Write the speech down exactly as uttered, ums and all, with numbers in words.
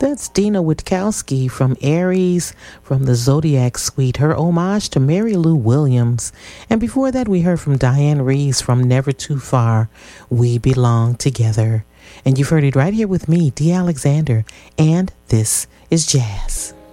That's Dina Witkowski from Aries from the Zodiac Suite, her homage to Mary Lou Williams. And before that, we heard from Diane Reeves from Never Too Far, We Belong Together. And you've heard it right here with me, Dee Alexander, and this is Jazz.